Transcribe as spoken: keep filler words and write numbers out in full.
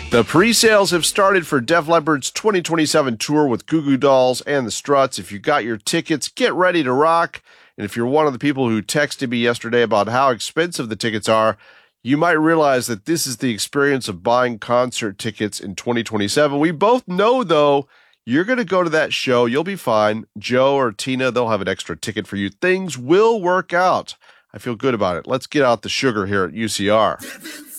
The pre-sales have started for Def Leppard's twenty twenty-seven tour with Goo Goo Dolls and the Struts. If you got your tickets, get ready to rock. And if you're one of the people who texted me yesterday about how expensive the tickets are, you might realize that this is the experience of buying concert tickets in twenty twenty-seven. We both know, though, you're going to go to that show. You'll be fine. Joe or Tina, they'll have an extra ticket for you. Things will work out. I feel good about it. Let's get out the sugar here at U C R.